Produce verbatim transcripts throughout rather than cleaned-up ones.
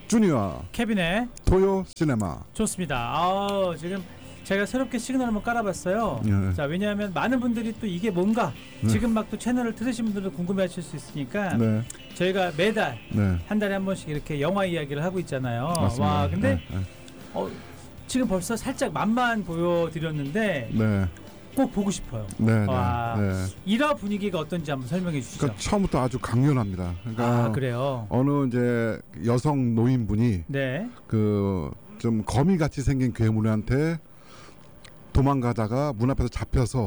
주니어 케빈의 토요 시네마. 좋습니다. 아, 지금 제가 새롭게 시그널 한번 깔아봤어요. 네. 자, 왜냐하면 많은 분들이 또 이게 뭔가 네. 지금 막 또 채널을 들으신 분들도 궁금해하실 수 있으니까 네. 저희가 매달 네. 한 달에 한 번씩 이렇게 영화 이야기를 하고 있잖아요. 맞습니다. 와, 근데 네. 네. 어, 지금 벌써 살짝 맛만 보여드렸는데 네. 꼭 보고 싶어요. 네. 와, 네. 일화 분위기가 어떤지 한번 설명해 주시죠. 그러니까 처음부터 아주 강렬합니다. 그러니까 아, 그래요. 어느 이제 여성 노인분이 네. 그 좀 거미 같이 생긴 괴물한테 도망가다가 문 앞에서 잡혀서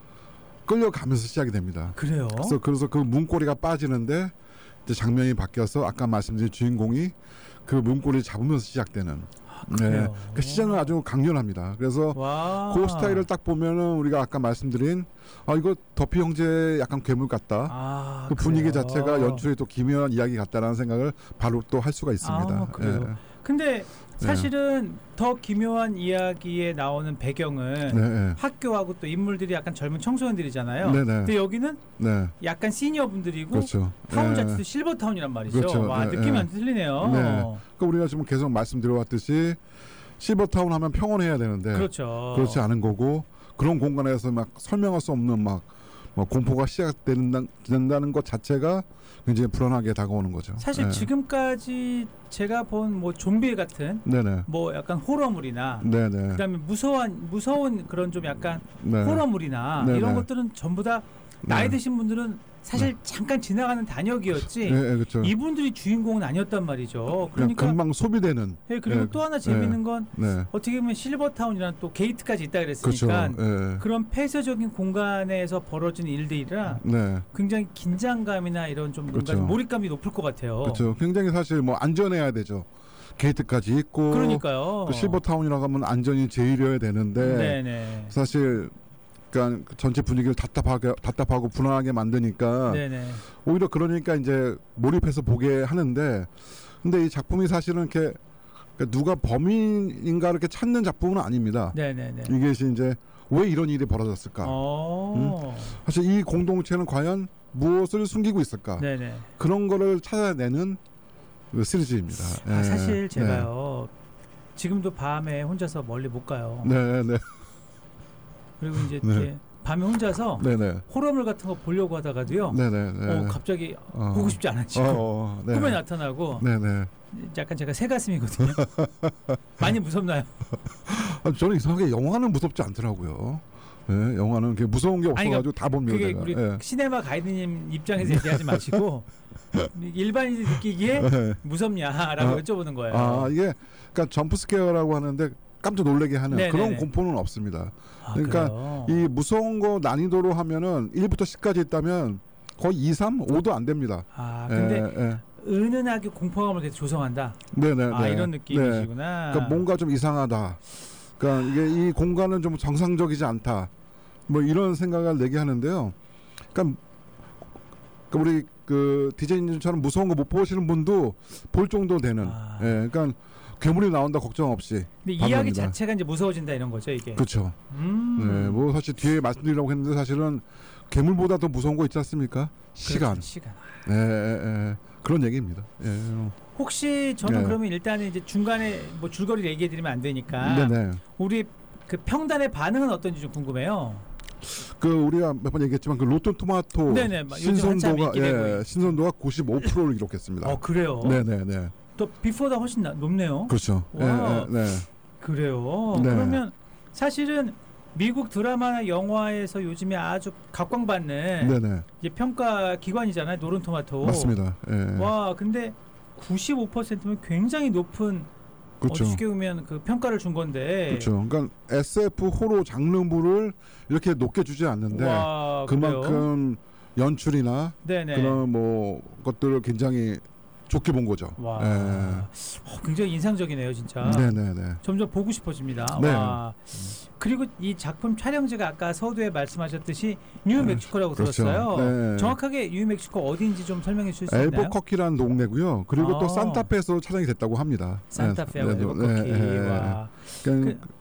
끌려가면서 시작이 됩니다. 그래요. 그래서 그래서 그 문고리가 빠지는데 이제 장면이 바뀌어서 아까 말씀드린 주인공이 그 문고리를 잡으면서 시작되는. 아, 네. 그래요. 그 시장은 아주 강렬합니다. 그래서 와. 그 스타일을 딱 보면은 우리가 아까 말씀드린 아 이거 더피 형제 약간 괴물 같다. 아, 그 분위기 그래요. 자체가 연출이 또 기묘한 이야기 같다라는 생각을 바로 또 할 수가 있습니다. 아, 그래요. 예. 근데 사실은 더 기묘한 이야기에 나오는 배경은 네, 네. 학교하고 또 인물들이 약간 젊은 청소년들이잖아요. 네, 네. 근데 여기는 네. 약간 시니어 분들이고 그렇죠. 타운 예. 자체도 실버 타운이란 말이죠. 그렇죠. 와, 예, 느낌이 예. 완전 틀리네요. 네. 그러니까 우리가 지금 계속 말씀드려왔듯이 실버타운 하면 평온해야 되는데 그렇죠. 그렇지 않은 거고 그런 공간에서 막 설명할 수 없는 막 뭐 공포가 시작된다는 것 자체가 굉장히 불안하게 다가오는 거죠. 사실 네. 지금까지 제가 본 뭐 좀비 같은 네네. 뭐 약간 호러물이나 네네. 그다음에 무서운 무서운 그런 좀 약간 네. 호러물이나 네네. 이런 것들은 전부 다 나이 네. 드신 분들은 사실 네. 잠깐 지나가는 단역이었지. 네, 네, 그렇죠. 이분들이 주인공은 아니었단 말이죠. 그냥 그러니까 금방 소비되는. 예, 그리고 네, 또 하나 재밌는 건 네. 어떻게 보면 실버타운이라는 또 게이트까지 있다 그렇죠. 그랬으니까 네. 그런 폐쇄적인 공간에서 벌어진 일들이라 네. 굉장히 긴장감이나 이런 좀 뭔가 그렇죠. 좀 몰입감이 높을 것 같아요. 그렇죠. 굉장히 사실 뭐 안전해야 되죠. 게이트까지 있고. 그러니까요. 그 실버타운이라고 하면 안전이 제일이어야 되는데 네네. 사실 그러니까 전체 분위기를 답답하게 답답하고 불안하게 만드니까 네네. 오히려 그러니까 이제 몰입해서 보게 하는데 근데 이 작품이 사실은 이렇게 그러니까 누가 범인인가 이렇게 찾는 작품은 아닙니다. 네네네. 이게 이제 왜 이런 일이 벌어졌을까? 어. 음? 사실 이 공동체는 과연 무엇을 숨기고 있을까? 네네. 그런 거를 찾아내는 그 시리즈입니다. 아, 예. 사실 제가요. 지금도 밤에 혼자서 멀리 못 가요. 네, 네, 그리고 이제 네. 이렇게 밤에 혼자서 네, 네, 호러물 같은 거 보려고 하다가도요. 네, 네, 네. 어, 갑자기 어. 보고 싶지 않아지고 어, 어, 네. 꿈에 나타나고 네, 네. 약간 제가 새 가슴이거든요. 많이 무섭나요? 아, 저는 이상하게 영화는 무섭지 않더라고요. 예, 영화는 그게 무서운 게 아니, 없어가지고 다 봅니다. 그게 제가. 우리 예. 시네마 가이드님 입장에서 얘기하지 마시고 일반인이 느끼기에 네. 무섭냐라고 아, 여쭤보는 거예요. 아 이게 그러니까 점프 스퀘어라고 하는데 깜짝 놀라게 하는 네네네. 그런 공포는 없습니다. 아, 그러니까 그래요? 이 무서운 거 난이도로 하면은 일부터 십까지 있다면 거의 이, 삼, 오도 안 됩니다. 아 근데 예, 예. 은은하게 공포감을 계속 조성한다. 네네. 아 네. 이런 네. 느낌이시구나. 그러니까 뭔가 좀 이상하다. 그러니까 이게 이 공간은 좀 정상적이지 않다. 뭐 이런 생각을 내게 하는데요. 그러니까, 그러니까 우리 그 디제이님처럼 무서운 거 못 보시는 분도 볼 정도 되는. 아. 예, 그러니까 괴물이 나온다 걱정 없이. 근데 이야기 방어입니다. 자체가 이제 무서워진다 이런 거죠 이게. 그렇죠. 음. 네, 뭐 사실 뒤에 말씀드리려고 했는데 사실은 괴물보다 더 무서운 거 있지 않습니까? 시간. 그렇죠, 시간. 예, 예, 예. 그런 얘기입니다. 예. 혹시 저는 네. 그러면 일단은 이제 중간에 뭐 줄거리를 얘기해 드리면 안 되니까 네네. 우리 그 평단의 반응은 어떤지 좀 궁금해요. 그 우리가 몇 번 얘기했지만 그 로또 토마토 네네, 막 요즘 한참 신선도가 인기 되고 예, 있는. 신선도가 구십오 퍼센트를 기록했습니다. 어 그래요? 네네네. 또 비포보다 훨씬 나, 높네요. 그렇죠. 예, 와. 예, 네. 그래요. 네. 그러면 사실은 미국 드라마나 영화에서 요즘에 아주 각광받는 네네. 이제 평가 기관이잖아요. 노론토마토. 맞습니다. 예. 와, 근데 구십오 퍼센트면 굉장히 높은 그렇죠. 어떻게 보면 그 평가를 준 건데. 그렇죠. 그러니까 에스에프 호러 장르물을 이렇게 높게 주지 않는데 와, 그래요? 그만큼 연출이나 네네. 그런 뭐 것들을 굉장히 좋게 본 거죠. 와, 예. 어, 굉장히 인상적이네요, 진짜. 네네네. 점점 보고 싶어집니다. 네. 와. 그리고 이 작품 촬영지가 아까 서두에 말씀하셨듯이 뉴멕시코라고 그렇죠. 들었어요. 네. 정확하게 뉴멕시코 어디인지 좀 설명해 주실 수 있나요? 엘버커키라는 동네고요. 그리고 아. 또 산타페에서 촬영이 됐다고 합니다. 산타페하고 네, 네, 엘버커키. 네, 네. 와. 그러니까 그,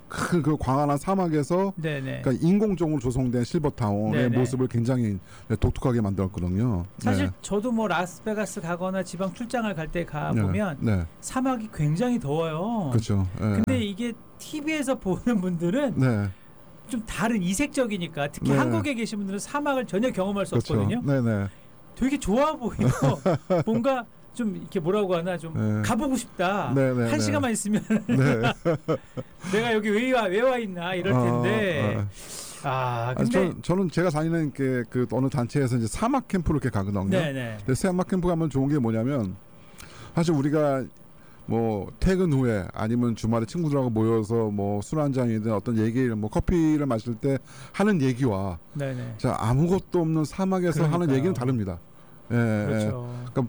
큰 그 광활한 사막에서 네네. 그러니까 인공적으로 조성된 실버타운의 네네. 모습을 굉장히 독특하게 만들었거든요. 사실 네. 저도 뭐 라스베가스 가거나 지방 출장을 갈 때 가 네. 보면 네. 사막이 굉장히 더워요. 그렇죠. 네. 근데 이게 티비에서 보는 분들은 네. 좀 다른 이색적이니까 특히 네. 한국에 계신 분들은 사막을 전혀 경험할 수 그렇죠. 없거든요. 네네. 되게 좋아 보이고 뭔가 좀 이렇게 뭐라고 하나 좀 네. 가보고 싶다. 네, 네, 한 네. 시간만 있으면 네. 내가 여기 왜 와 왜 와 있나 이럴 텐데. 어, 어. 아 아니, 근데 저, 저는 제가 다니는 그, 그 어느 단체에서 이제 사막 캠프를 이렇게 가거든요. 네네. 근데 사막 캠프 가면 좋은 게 뭐냐면 사실 우리가 뭐 퇴근 후에 아니면 주말에 친구들하고 모여서 뭐 술 한 잔이든 어떤 얘기를 뭐 커피를 마실 때 하는 얘기와 네네. 자 아무것도 없는 사막에서 하는 그러니까요. 얘기는 다릅니다. 예, 그렇죠. 예. 그러니까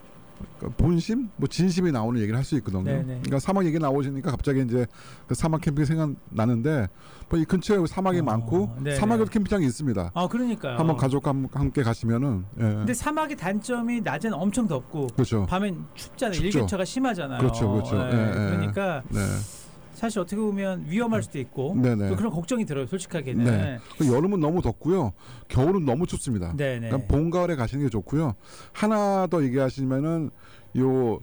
본심, 뭐 진심이 나오는 얘기를 할 수 있거든요. 네네. 그러니까 사막 얘기 나오시니까 갑자기 이제 그 사막 캠핑이 생각나는데 뭐 이 근처에 사막이 어, 많고 네네. 사막에도 캠핑장이 있습니다. 아 그러니까요. 한번 가족과 함- 함께 가시면은 예. 근데 사막의 단점이 낮에는 엄청 덥고 그렇죠. 밤엔 춥잖아요. 춥죠. 일교차가 심하잖아요. 그렇죠, 그렇죠. 예, 예, 예. 그러니까 네, 사실 어떻게 보면 위험할 수도 있고 네네. 또 그런 걱정이 들어요. 솔직하게는. 네. 그 여름은 너무 덥고요. 겨울은 너무 춥습니다. 네네. 그러니까 봄 가을에 가시는 게 좋고요. 하나 더 얘기하시면은 요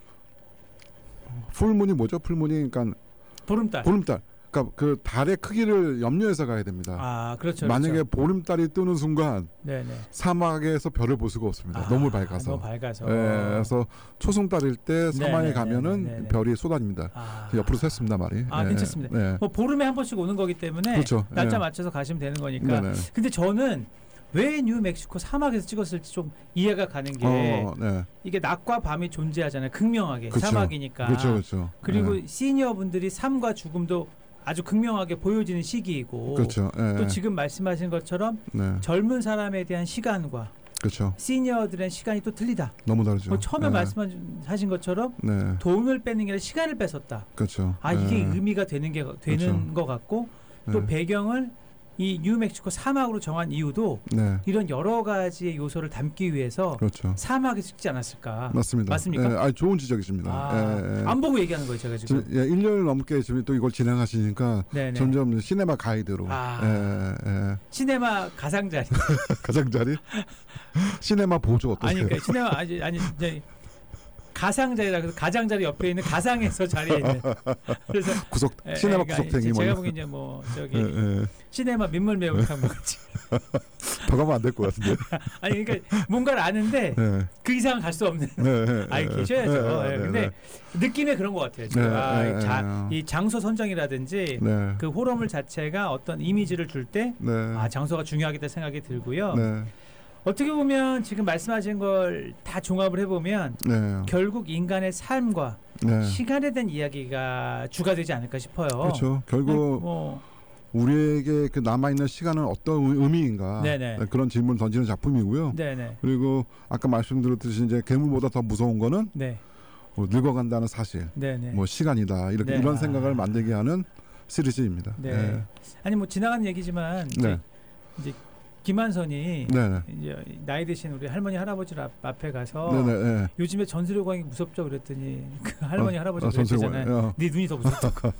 풀문이 뭐죠? 풀문이 그러니까 보름달. 보름달. 그러니까 그 달의 크기를 염려해서 가야 됩니다. 아 그렇죠. 만약에 그렇죠. 보름달이 뜨는 순간 네네. 사막에서 별을 볼 수가 없습니다. 아, 너무 밝아서. 너무 밝아서. 예, 그래서 초승달일 때 사막에 네네네네네. 가면은 별이 쏟아집니다. 아, 옆으로 샜습니다 말이. 아, 예, 괜찮습니다. 네. 뭐 보름에 한 번씩 오는 거기 때문에 그렇죠. 날짜 예. 맞춰서 가시면 되는 거니까. 네네. 근데 저는 왜 뉴멕시코 사막에서 찍었을지 좀 이해가 가는 게 어, 네. 이게 낮과 밤이 존재하잖아요. 극명하게 그쵸. 사막이니까. 그렇죠, 그렇죠. 그리고 예. 시니어 분들이 삶과 죽음도 아주 극명하게 보여지는 시기이고. 그렇죠. 예. 또 지금 말씀하신 것처럼 네. 젊은 사람에 대한 시간과 그렇죠. 시니어들의 시간이 또 틀리다. 너무 다르죠. 뭐 처음에 예. 말씀하신 것처럼 네. 돈을 뺏는 게 아니라 시간을 뺏었다. 그렇죠. 아 이게 예. 의미가 되는 게 되는 그렇죠. 것 같고 또 네. 배경을 이 뉴멕시코 사막으로 정한 이유도 네. 이런 여러 가지의 요소를 담기 위해서 그렇죠. 사막에 찍지 않았을까? 맞습니다. 맞습니까? 예, 아니, 좋은 지적이십니다. 아, 예, 예. 안 보고 얘기하는 거예요, 제가 지금. 지금 예, 일 년을 넘게 지금 또 이걸 진행하시니까 네네. 점점 시네마 가이드로 아. 예, 예. 시네마 가상자리. 가장자리 시네마 보조 어떠세요? 아니 그러니까 시네마 아니 아니 이제 가상자리라 그래서 가장자리 옆에 있는 가상에서 자리에 있는. 그래서 구석 예, 시네마 그러니까 구석탱이 뭐 제가 이런. 보기엔 이제 뭐 저기 예, 예. 시네마 민물 매운탕 먹지. 더 가면 안 될 것 같은데. 아니 그러니까 뭔가를 아는데 예. 그 이상은 갈 수 없는. 예, 예, 아이 예. 계셔야죠. 예, 예, 예, 근데 네. 느낌에 그런 것 같아요. 지금. 네, 아, 네, 이, 자, 네. 이 장소 선정이라든지 네. 그 호러물 자체가 어떤 이미지를 줄 때 네. 아, 장소가 중요하겠다 생각이 들고요. 네. 어떻게 보면 지금 말씀하신 걸 다 종합을 해보면 네. 결국 인간의 삶과 네. 시간에 대한 이야기가 주가 되지 않을까 싶어요. 그렇죠. 결국 뭐, 우리에게 그 남아 있는 시간은 어떤 의- 의미인가 네네. 그런 질문을 던지는 작품이고요. 네네. 그리고 아까 말씀드렸듯이 이제 괴물보다 더 무서운 거는 네. 뭐 늙어간다는 사실, 네네. 뭐 시간이다 이렇게 네. 이런 아. 생각을 만들게 하는 시리즈입니다. 네. 네. 아니 뭐 지나가는 얘기지만 이제, 네. 이제 김한선이 네. 이제 나이 드신 우리 할머니 할아버지 앞, 앞에 가서 네. 네. 네. 요즘에 전술요광이 무섭죠 그랬더니 그 할머니 어, 할아버지 어, 그랬잖아요. 전술요광, 어. 네 눈이 더 무섭다.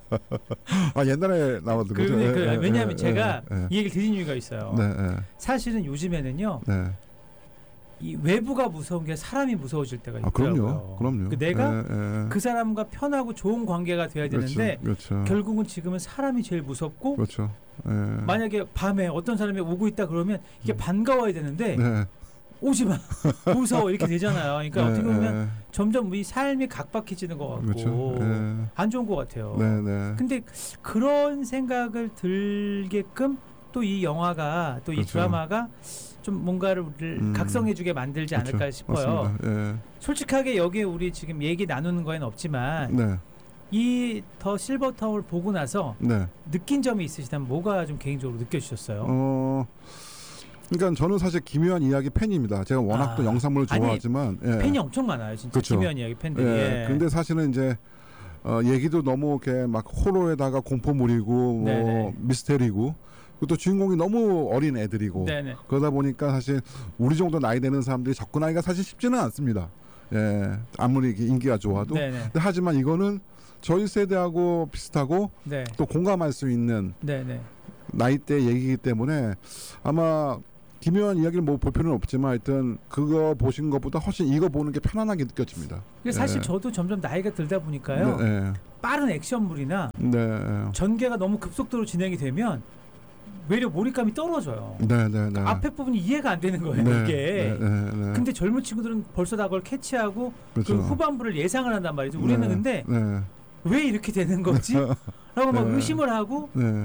아 옛날에 나왔던 그, 거죠. 그, 예, 그, 예, 왜냐하면 예, 제가 예, 이 얘기를 드린 이유가 있어요. 네. 네. 사실은 요즘에는요 네. 이 외부가 무서운 게 사람이 무서워질 때가 아 있더라고요. 그럼요. 그럼요. 그 내가 예, 예. 그 사람과 편하고 좋은 관계가 돼야 되는데 그렇죠. 그렇죠. 결국은 지금은 사람이 제일 무섭고 그렇죠. 예. 만약에 밤에 어떤 사람이 오고 있다 그러면 이게 반가워야 되는데 네. 오지 마 무서워 이렇게 되잖아요. 그러니까 네, 어떻게 보면 네. 점점 이 삶이 각박해지는 것 같고 그렇죠. 예. 안 좋은 것 같아요. 네, 네. 근데 그런 생각을 들게끔 또 이 영화가 또 이 그렇죠. 드라마가 좀 뭔가를 우리를 음. 각성해주게 만들지 그렇죠. 않을까 싶어요. 맞습니다. 예. 솔직하게 여기 우리 지금 얘기 나누는 거에는 없지만 네. 이 더 실버타운을 보고 나서 네. 느낀 점이 있으시다면 뭐가 좀 개인적으로 느껴지셨어요? 어. 그러니까 저는 사실 기묘한 이야기 팬입니다. 제가 워낙 아. 또 영상물을 아니, 좋아하지만 예. 팬이 엄청 많아요, 진짜. 그렇죠. 김현 이야기 팬들이. 예. 예. 근데 사실은 이제 어, 얘기도 너무 이렇게 막 호러에다가 공포물이고 뭐 네네. 미스테리고 그리고 또 주인공이 너무 어린 애들이고 네네. 그러다 보니까 사실 우리 정도 나이 되는 사람들이 접근하기가 사실 쉽지는 않습니다. 예. 아무리 이게 인기가 좋아도. 네네. 근데 하지만 이거는 저희 세대하고 비슷하고 네. 또 공감할 수 있는 네, 네. 나이대 얘기이기 때문에 아마 기묘한 이야기를 뭐 볼 필요는 없지만 하여튼 그거 보신 것보다 훨씬 이거 보는 게 편안하게 느껴집니다. 근데 사실 예. 저도 점점 나이가 들다 보니까요. 네, 네. 빠른 액션물이나 네. 전개가 너무 급속도로 진행이 되면 외려 몰입감이 떨어져요. 네, 네, 네. 앞에 부분이 이해가 안 되는 거예요. 네, 이게. 네, 네, 네. 근데 젊은 친구들은 벌써 다 그걸 캐치하고 그렇죠. 그 후반부를 예상을 한단 말이죠. 우리는 네, 근데 네, 왜 이렇게 되는 거지? 라고 막 네. 의심을 하고 네.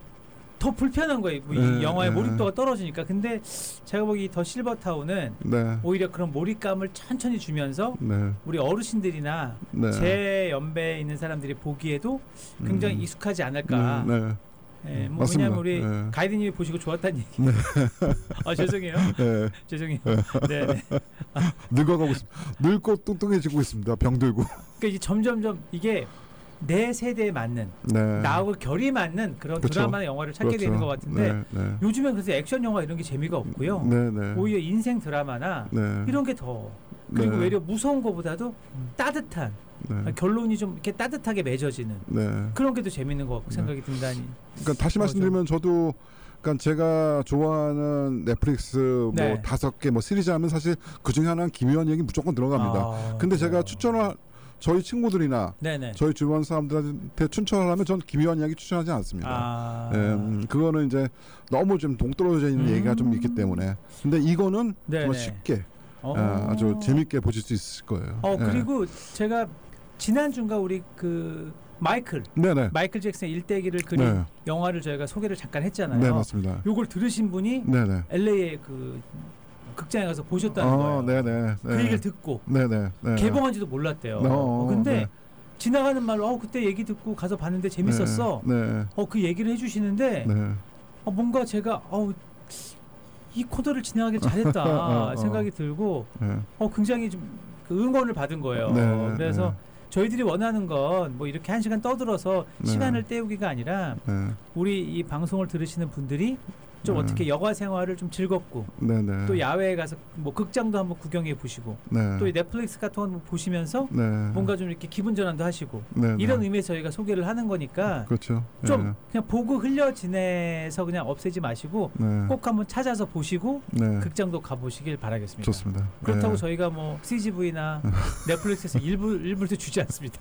더 불편한 거예요. 뭐이 네, 영화의 네. 몰입도가 떨어지니까. 근데 제가 보기 더 실버타운은 네. 오히려 그런 몰입감을 천천히 주면서 네. 우리 어르신들이나 네. 제 연배에 있는 사람들이 보기에도 굉장히 음. 익숙하지 않을까. 네, 네. 예, 뭐 맞습니다. 왜냐하면 우리 네. 가이드님이 보시고 좋았다는 얘기. 네. 아 죄송해요. 네. 죄송해요. 네, 네. 늙어가고 있습니다. 늙고 뚱뚱해지고 있습니다. 병들고. 그러니까 이제 점점점 이게 내 세대에 맞는 네. 나하고 결이 맞는 그런 그렇죠. 드라마나 영화를 찾게 그렇죠. 되는 것 같은데 네, 네. 요즘엔 그래서 액션 영화 이런 게 재미가 없고요. 네, 네. 오히려 인생 드라마나 네. 이런 게 더 그리고 네. 외려 무서운 것보다도 따뜻한 네. 결론이 좀 이렇게 따뜻하게 맺어지는 네. 그런 게 더 재밌는 것 생각이 든다니. 그러니까 다시 어, 말씀드리면 저도 그러니까 제가 좋아하는 넷플릭스 네. 뭐 다섯 개 뭐 시리즈 하면 사실 그 중에 하나는 기묘한 얘기 무조건 들어갑니다. 아, 근데 제가 그래요. 추천을 저희 친구들이나 네네. 저희 주변 사람들한테 추천을 하면 전 기묘한 이야기 추천하지 않습니다. 아, 예, 음, 그거는 이제 너무 좀 동떨어져 있는 음. 얘기가 좀 있기 때문에. 근데 이거는 네네. 정말 쉽게 어. 아, 아주 재밌게 보실 수 있을 거예요. 어 예. 그리고 제가 지난 주인가 우리 그 마이클 네네. 마이클 잭슨의 일대기를 그린 네. 영화를 저희가 소개를 잠깐 했잖아요. 네 맞습니다. 요걸 들으신 분이 네네. 엘에이의 그 극장에 가서 보셨다는 아, 거예요. 네네. 그 얘기를 듣고 네네. 네. 개봉한지도 몰랐대요. 어, 어, 근데 네. 지나가는 말로 어 그때 얘기 듣고 가서 봤는데 재밌었어. 네. 어 그 얘기를 해주시는데 네. 어, 뭔가 제가 어우 이 코너를 진행하길 잘했다 어, 어. 생각이 들고 네. 어 굉장히 좀그 응원을 받은 거예요. 네, 그래서 네. 저희들이 원하는 건 뭐 이렇게 한 시간 떠들어서 네. 시간을 때우기가 아니라 네. 우리 이 방송을 들으시는 분들이 좀 네. 어떻게 여가 생활을 좀 즐겁고 네네. 또 야외에 가서 뭐 극장도 한번 구경해 보시고 네. 또 이 넷플릭스 같은 거 한번 보시면서 네. 뭔가 좀 이렇게 기분 전환도 하시고 네네. 이런 의미에서 저희가 소개를 하는 거니까 그렇죠. 좀 네. 그냥 보고 흘려 지내서 그냥 없애지 마시고 네. 꼭 한번 찾아서 보시고 네. 극장도 가보시길 바라겠습니다. 좋습니다. 그렇다고 네. 저희가 뭐 씨지브이나 넷플릭스에서 일부 일부도 주지 않습니다.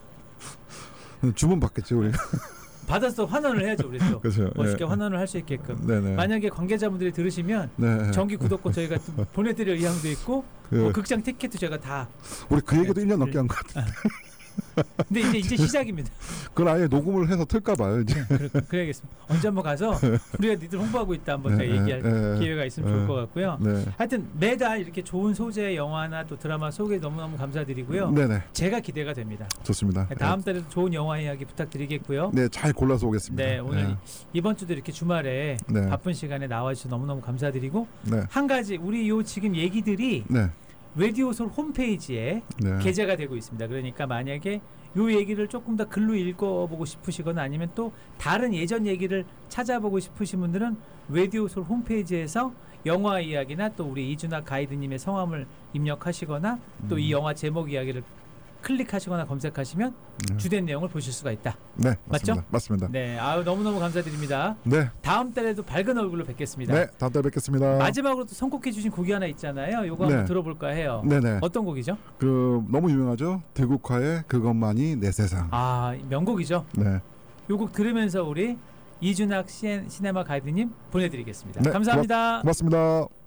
주문 받겠죠 우리. 받아서 환원을 해야죠 우리 또 그렇죠. 멋있게 네. 환원을 할 수 있게끔. 네네. 만약에 관계자분들이 들으시면 네. 정기 구독권 저희가 또 보내드릴 의향도 있고 그, 뭐 극장 티켓도 제가 다. 우리 그 얘기도 네, 일 년 네. 넘게 한 것 같아요. 근데 이제 이제 시작입니다. 그걸 아예 녹음을 해서 틀까 봐요 이제. 그래, 그래야겠습니다. 언제 한번 가서 우리가 니들 홍보하고 있다 한번 네, 제가 얘기할 네, 기회가 있으면 네. 좋을 것 같고요. 네. 하여튼 매달 이렇게 좋은 소재의 영화나 또 드라마 소개 너무너무 감사드리고요. 네네. 제가 기대가 됩니다. 좋습니다. 다음 달에도 좋은 영화 이야기 부탁드리겠고요. 네, 잘 골라서 오겠습니다. 네, 오늘 네. 이번 주도 이렇게 주말에 네. 바쁜 시간에 나와주셔서 너무너무 감사드리고 네. 한 가지 우리 요 지금 얘기들이 네. 라디오솔 홈페이지에 네. 게재가 되고 있습니다. 그러니까 만약에 요 얘기를 조금 더 글로 읽어보고 싶으시거나 아니면 또 다른 예전 얘기를 찾아보고 싶으신 분들은 라디오솔 홈페이지에서 영화 이야기나 또 우리 이준학 가이드님의 성함을 입력하시거나 또 이 음. 영화 제목 이야기를 클릭하시거나 검색하시면 네. 주된 내용을 보실 수가 있다. 네, 맞죠? 맞습니다. 맞습니다. 네, 아유 너무너무 감사드립니다. 네. 다음 달에도 밝은 얼굴로 뵙겠습니다. 네, 다음 달에 뵙겠습니다. 마지막으로 또 선곡해 주신 곡이 하나 있잖아요. 요거 네. 한번 들어볼까 해요. 네네. 어떤 곡이죠? 그 너무 유명하죠. 대국화의 그것만이 내 세상. 아, 명곡이죠. 네. 요 곡 들으면서 우리 이준학 시엔, 시네마 가이드님 보내드리겠습니다. 네, 감사합니다. 고맙습니다.